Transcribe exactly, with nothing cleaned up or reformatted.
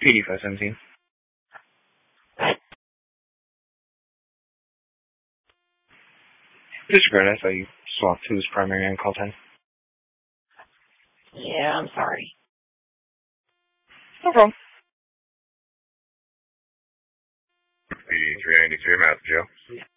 eighty-five seventeen. Disregard, I thought you swapped who's primary on call ten. Yeah, I'm sorry. No problem. P three ninety-two, Master Joe.